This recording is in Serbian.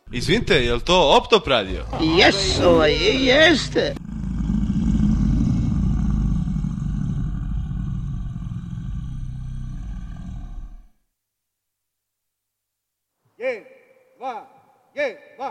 Izvinite, je li to Optop radio? Jeste. Je, dva,